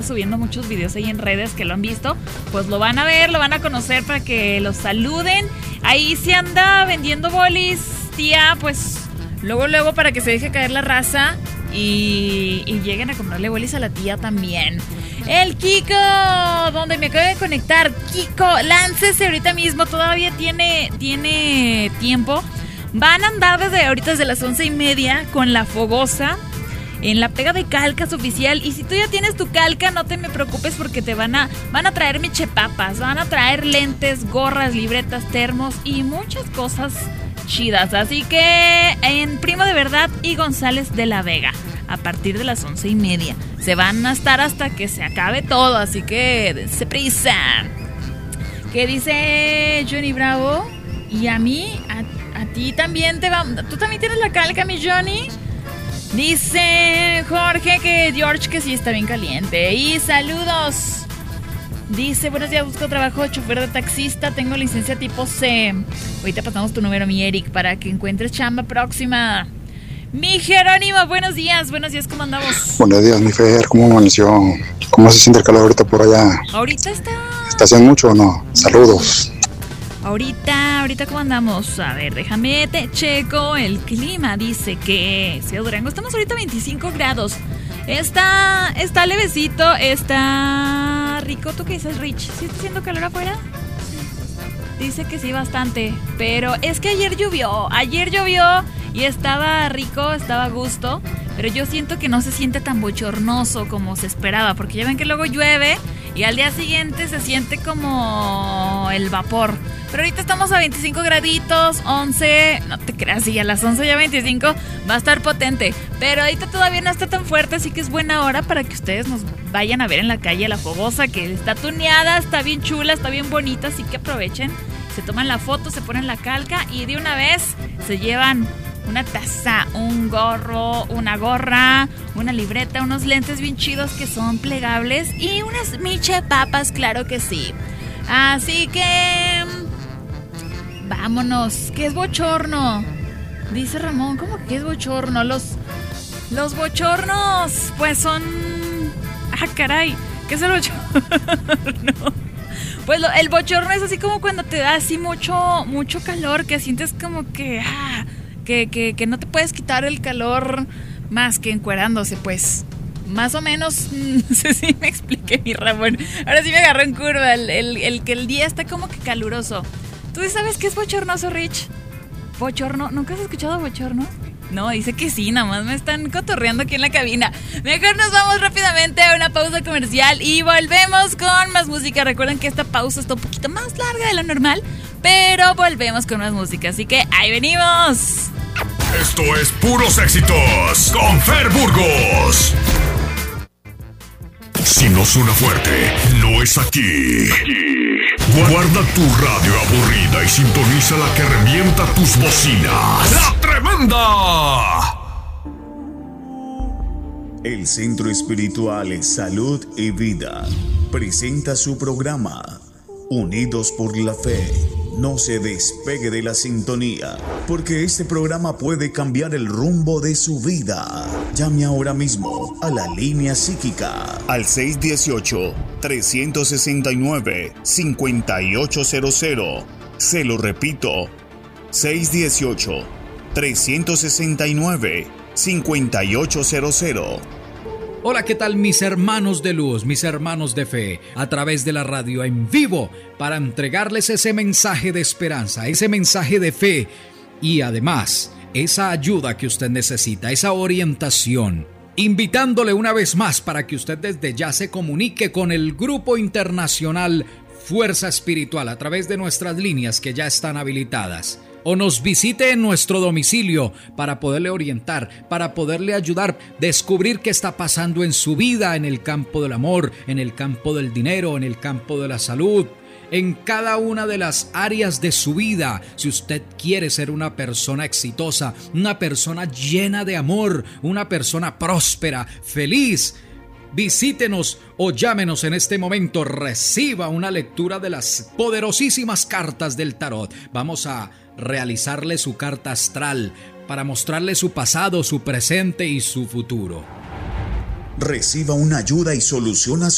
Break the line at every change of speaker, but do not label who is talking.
subiendo muchos videos ahí en redes que lo han visto, pues lo van a ver, lo van a conocer para que los saluden. Ahí se anda vendiendo bolis, tía, pues luego para que se deje caer la raza y lleguen a comprarle bolis a la tía también. El Kiko, donde me acabo de conectar. Kiko, láncese ahorita mismo, todavía tiene tiempo. Van a andar desde las 11:30 con la fogosa en la pega de calcas oficial. Y si tú ya tienes tu calca, no te me preocupes porque te van a traer michepapas, van a traer lentes, gorras, libretas, termos y muchas cosas chidas. Así que en Primo de Verdad y González de la Vega, a partir de las 11:30. Se van a estar hasta que se acabe todo, así que dense prisa. ¿Qué dice Johnny Bravo? Y a mí, a ti también te va. ¿Tú también tienes la calca, mi Johnny? Dice Jorge que George que sí está bien caliente. Y saludos. Dice, buenos días, busco trabajo, chofer de taxista, tengo licencia tipo C. Ahorita pasamos tu número, mi Eric, para que encuentres chamba próxima. Mi Jerónimo, buenos días, ¿cómo andamos?
Buenos días, mi Fer, ¿cómo amaneció? ¿Cómo se siente el calor ahorita por allá?
Ahorita está
haciendo mucho o no? Saludos.
Ahorita ¿cómo andamos? A ver, déjame te checo el clima. Dice que Ciudad Durango, estamos ahorita a 25 grados. Está levecito, está rico. ¿Tú qué dices, Rich? ¿Sí está haciendo calor afuera? Dice que sí, bastante. Pero es que ayer llovió y estaba rico, estaba a gusto. Pero yo siento que no se siente tan bochornoso como se esperaba, porque ya ven que luego llueve y al día siguiente se siente como el vapor. Pero ahorita estamos a 25 graditos, 11, no te creas, y a las 11 ya 25 va a estar potente. Pero ahorita todavía no está tan fuerte, así que es buena hora para que ustedes nos vayan a ver en la calle la fogosa, que está tuneada, está bien chula, está bien bonita, así que aprovechen. Se toman la foto, se ponen la calca y de una vez se llevan una taza, un gorro, una gorra, una libreta, unos lentes bien chidos que son plegables y unas michepapas, claro que sí. Así que vámonos. ¿Qué es bochorno? Dice Ramón, ¿cómo que es bochorno? Los bochornos pues son... Ah, caray, ¿qué es el bochorno? Pues el bochorno es así como cuando te da así mucho calor, que sientes como que que no te puedes quitar el calor más que encuerándose, pues. Más o menos, no sé si me expliqué, mi Ramón. Ahora sí me agarró en curva, el que el día está como que caluroso. ¿Tú sabes qué es bochornoso, Rich? ¿Bochorno? ¿Nunca has escuchado bochorno? No, dice que sí, nada más me están cotorreando aquí en la cabina. Mejor nos vamos rápidamente a una pausa comercial y volvemos con más música. Recuerden que esta pausa está un poquito más larga de lo normal, pero volvemos con más música, así que ahí venimos.
Esto es Puros Éxitos con Fer Burgos. Si no suena fuerte, no es aquí. Guarda tu radio aburrida y sintoniza la que revienta tus bocinas. ¡La Tremenda!
El Centro Espiritual Salud y Vida presenta su programa Unidos por la Fe. No se despegue de la sintonía, porque este programa puede cambiar el rumbo de su vida. Llame ahora mismo a la línea psíquica al 618-369-5800. Se lo repito, 618-369-5800.
Hola, ¿qué tal mis hermanos de luz, mis hermanos de fe? A través de la radio en vivo para entregarles ese mensaje de esperanza, ese mensaje de fe y además esa ayuda que usted necesita, esa orientación. Invitándole una vez más para que usted desde ya se comunique con el Grupo Internacional Fuerza Espiritual a través de nuestras líneas que ya están habilitadas. O nos visite en nuestro domicilio para poderle orientar, para poderle ayudar, descubrir qué está pasando en su vida, en el campo del amor, en el campo del dinero, en el campo de la salud, en cada una de las áreas de su vida. Si usted quiere ser una persona exitosa, una persona llena de amor, una persona próspera, feliz, visítenos o llámenos en este momento. Reciba una lectura de las poderosísimas cartas del tarot. Vamos a realizarle su carta astral para mostrarle su pasado, su presente y su futuro.
Reciba una ayuda y solución a